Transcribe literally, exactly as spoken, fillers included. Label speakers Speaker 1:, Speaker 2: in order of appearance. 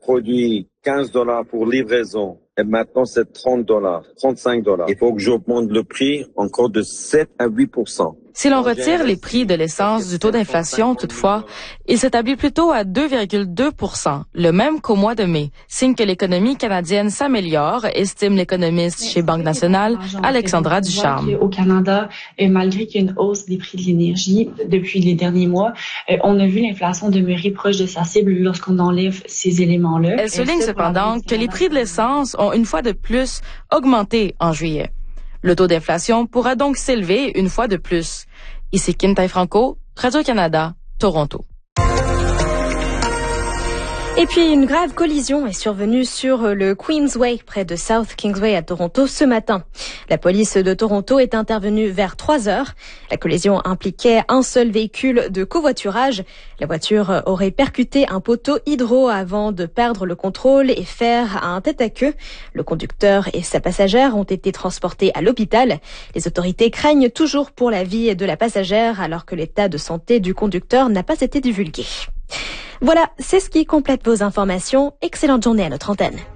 Speaker 1: produit quinze dollars pour livraison. Et maintenant, c'est trente dollars, trente-cinq dollars. Il faut que j'augmente le prix encore de sept à huit pour cent.
Speaker 2: Si l'on retire les prix de l'essence du taux d'inflation, toutefois, il s'établit plutôt à deux virgule deux pour cent, le même qu'au mois de mai, signe que l'économie canadienne s'améliore, estime l'économiste chez Banque nationale, Alexandra Ducharme.
Speaker 3: Au Canada, malgré qu'il y a une hausse des prix de l'énergie depuis les derniers mois, on a vu l'inflation demeurer proche de sa cible lorsqu'on enlève ces éléments-là.
Speaker 2: Elle souligne cependant que les prix de l'essence ont une fois de plus augmenté en juillet. Le taux d'inflation pourra donc s'élever une fois de plus. Ici Quintin Franco, Radio-Canada, Toronto.
Speaker 4: Et puis, une grave collision est survenue sur le Queensway, près de South Kingsway à Toronto ce matin. La police de Toronto est intervenue vers trois heures. La collision impliquait un seul véhicule de covoiturage. La voiture aurait percuté un poteau hydro avant de perdre le contrôle et faire un tête-à-queue. Le conducteur et sa passagère ont été transportés à l'hôpital. Les autorités craignent toujours pour la vie de la passagère alors que l'état de santé du conducteur n'a pas été divulgué. Voilà, c'est ce qui complète vos informations. Excellente journée à notre antenne.